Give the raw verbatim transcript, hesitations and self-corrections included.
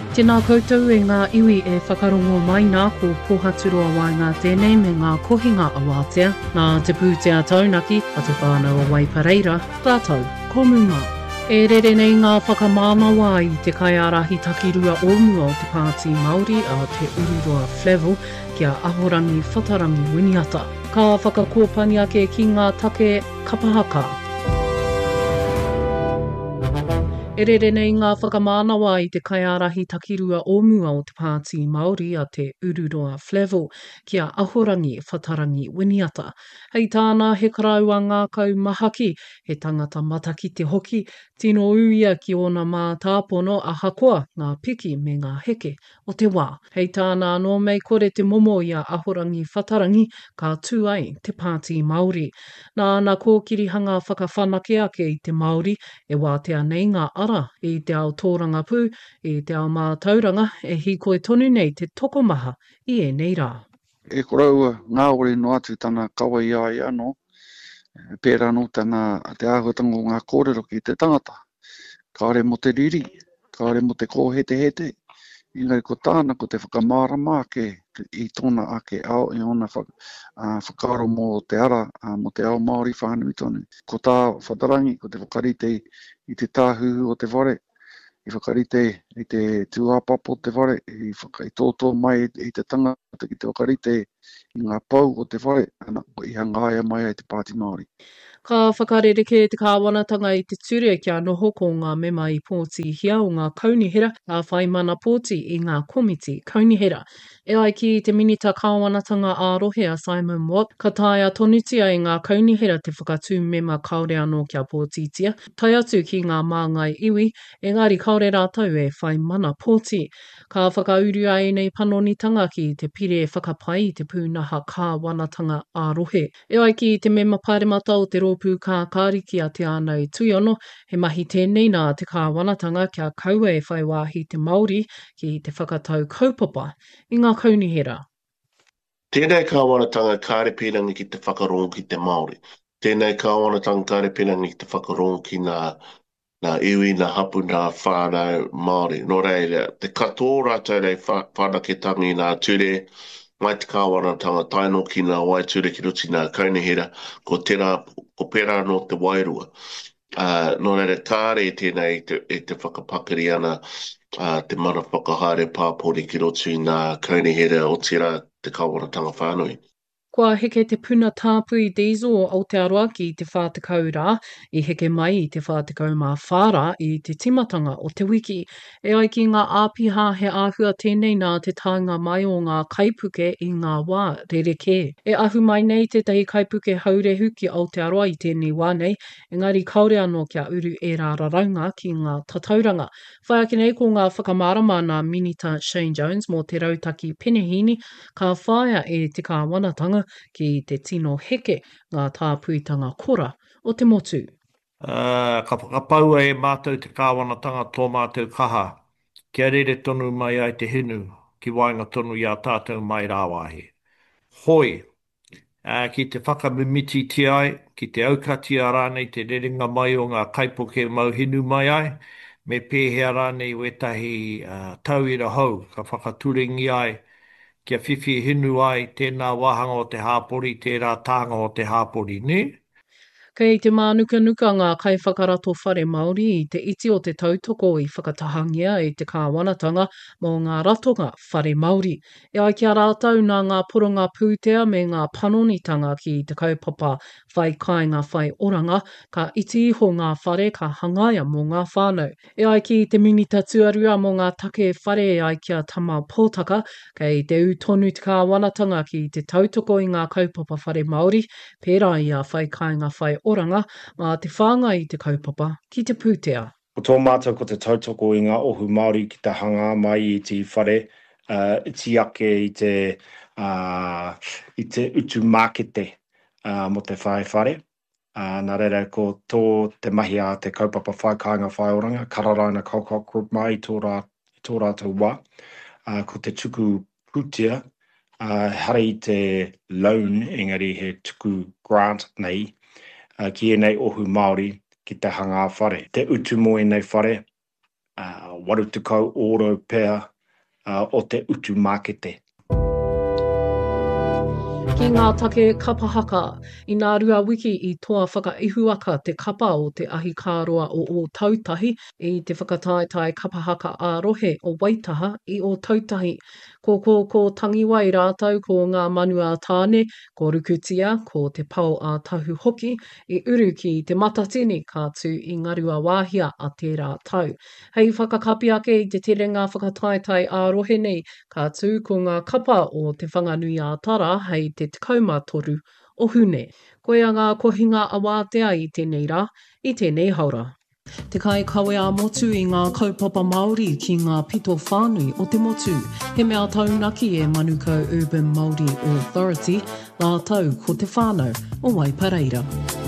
Tēnā koutou e ngā iwi e whakarongo mai nā ko pōhaturoa wai ngā tēnei me ngā kohinga awātea, nā te pūtea taunaki a te whānau a Waipareira, tātou, ko munga. E rere nei ngā whakamānawa i te kaiarahi takirua ōmua o te Pāti Māori a te Ururoa Flevo kia ahorangi whatarangi winiata. Ka whakakōpani ake ki ngā take kapahaka. E rere nei ngā whakamānawa i te kaiarahi takirua ōmua o te Pāti Māori a te Ururoa Flevo kia ahorangi whatarangi winiata. Hei tāna he karau a ngā kau mahaki, he tangata mataki te hoki, tino uia ki ona mā tāpono a hakoa ngā piki me ngā heke o te wā. Hei tāna anō mei kore te momo i a ahorangi whatarangi ka tū ai te Pāti Māori. Nā ana kōkirihanga whakawhanake ake i te Māori e wātea nei ngā ara i te ao tōranga pū, i te ao mātauranga e hikoe tonu nei te tokomaha i e nei rā. E koraua ngā ore no atu tana kawa ia i anō, pērā no tana te āhuatango ngā kōrero ki te tangata. Kāre mo te riri, kāre mo te kōhete hete, engari ko tāna ko te whakamārama ake i tōna ake ao e ona whakaro mo te ara mo te ao Māori whānui tonu. Ko tā whatarangi, ko te whakarite i te tāhuhu o te whare, i whakarite i te tuāpapo o te whare, i whakaitōtō mai i te tangata ki te whakarite i ngā pau o te whare, ana i hangaia mai ai te Pāti Māori. Ka whakarereke te kāwanatanga i te ture kia noho ko ngā mema i pōti hia o ngā kaunihera, a whai mana pōti i ngā komiti kaunihera. E ai ki te minita kāwanatanga ārohe a Simon Watt, ka taia tonutia i ngā kaunihera te whakatū mema kaore anō kia pōtitia. Tai atu ki ngā māngai iwi, engari kaore rātau e whai mana pōti. Ka whakauru ai nei panonitanga ki te pire whakapai i te pūnaha kāwanatanga ārohe. E ai ki te mema pāremata o te rōpū kā kāriki a te ānei tuiono, he mahi tēnei nā te kāwanatanga kia kaua e whai wāhi te Māori ki te whakatau kaupapa i ngā kaunihera. Tēnei kāwanatanga kārepirangi ki te whakarongo ki te Māori. Tēnei kāwanatanga kārepirangi ki te whakarongo ki nā, nā iwi, nā hapu, nā whānau Māori. Nō reira, te katoa rātou rei whānaketangi nā ture, mai te kāwanatanga taino ki nā waiture ki ruti nā kaunihera, ko tērā, ko pērā no te wairua. Uh, nō reira, kāre tēnei te, e te whakapakari ana uh, te mana whakahare pāpori ki ruti nā kaunihera o tērā te kāwanatanga whānui. Kua heke te puna tāpui diesel o Aotearoa ki te whātekau rā, i heke mai i te whātekau mā whāra i te timatanga o te wiki. E ai ki ngā āpiha he āhua tēnei nā te taunga mai o ngā kaipuke i ngā wā rereke. E ahu mai nei te tahi kaipuke haurehu ki Aotearoa i tēnei wā nei, engari kaore anō kia uru e rā raraunga ki ngā tatauranga. Whai ake nei ko ngā whakamārama nā Minita Shane Jones mō te rautaki Penehini, ka whaia e te kāwanatanga ki te tino heke ngā tāpuitanga kora o te motu. Uh, ka whakapaua e mātou te kāwanatanga tō mātou kaha. Kia rere tonu mai ai te hinu, ki wainga tonu i a tātou mai rāwahi. Hoi, uh, ki te whakamimiti ti ai, ki te aukati a rānei te rerenga mai o ngā kaipoke mauhinu mai ai, me pēhea rānei wetahi uh, tauira hau, ka whakaturingi ai, kia whiwhi hinu ai tēnā wahanga o te hāpori, tērā tānga o te hāpori, ne? Kei te mānuka-nuka ngā kaiwhakarato whare Māori i te iti o te tautoko i whakatahangia i te kāwanatanga mō ngā ratonga whare Māori. E ai kia rātau nā ngā poronga pūtea me ngā panonitanga ki te kaupapa whai kāinga whai oranga, ka iti iho ngā whare ka hangaia mō ngā whānau. E ai ki te minita tuarua mō ngā take whare e ai kia tama pōtaka, kei te utonu te kāwanatanga ki te tautoko i ngā kaupapa whare Māori, pērā i a whai kāinga whai oranga, mā te whānga i te kaupapa ki te pūtea. Ko tō mātou ko te tautoko i ngā ohu Māori ki te hanga mai i te whare, uh, iti ake i te, uh, i te utu mākete uh, mo te whae whare. Uh, nā reira ko tō te mahi a te kaupapa whai kāinga whai oranga, kararaina kaukau group mai i tō rā, i tō rātou wā. Uh, ko te tuku pūtea, uh, hare i te loan, engari he tuku grant nei, Uh, ki e nei ohu Māori ki te hanga whare. Te utu mo e nei whare, uh, waru tukau oro pea uh, o te utu makete. Ki ngā take kapahaka, i ngā rua wiki i toa whakaihuaka te kapa o te ahi kāroa o o tautahi i te whakataetai kapahaka ārohe o Waitaha i o tautahi. Ko ko ko tangiwai rātau ko ngā manua tāne, ko rukutia, ko te pau a tahu hoki, i uru ki te matatini kātū i ngarua wāhia a te rātau. Hei whakakapi ake i te terenga whakataetai ārohe nei, kātū ko ngā kapa o te whanganui a tara hei te tikauma toru o hune. Koe a ngā kohinga a wātea i tēnei rā, i tēnei haura. Te kai kawe a motu i ngā kaupapa Māori ki ngā pito whānui o te motu. He mea taunaki e Manukau Urban Māori Authority, lā tau ko te whānau o Waipareira.